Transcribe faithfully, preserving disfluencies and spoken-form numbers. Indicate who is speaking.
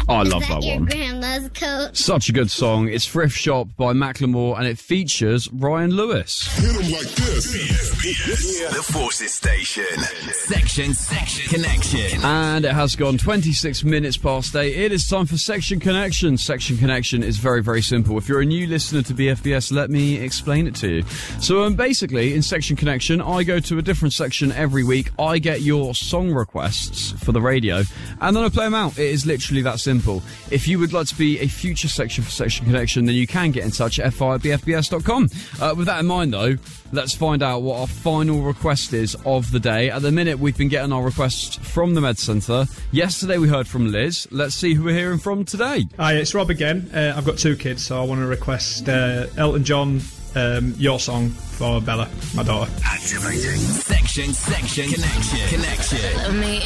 Speaker 1: I
Speaker 2: Is
Speaker 1: love
Speaker 2: that
Speaker 1: that
Speaker 2: your
Speaker 1: one.
Speaker 2: grandma's coat?
Speaker 1: Such a good song. It's Thrift Shop by Macklemore, and it features Ryan Lewis.
Speaker 3: Hit 'em like this.
Speaker 4: P S P S, the Forces Station. Section, Section Connection.
Speaker 1: And it has gone twenty-six minutes past eight. It is time for Section Connection. Section Connection is very, very simple. If you're a new listener to B F B S, let me explain it to you. So um, basically, in Section Connection, I go to a different section every week. I get your song requests for the radio, and then I play them out. It is literally that simple. If you would like to be a future section for Section Connection, then you can get in touch at f i at b f b s dot com. Uh, with that in mind, though, let's find out what our final request is of the day. At the minute, we've been getting our requests from the Med Centre. Yesterday, we heard from Liz. Let's see who we're hearing from today.
Speaker 5: Hi, it's Rob again. Uh, I've got two kids, so I want to request uh, Elton John, um, Your Song, for Bella, my daughter.
Speaker 4: Activating. Section, Section Connection. Connection.
Speaker 2: Love me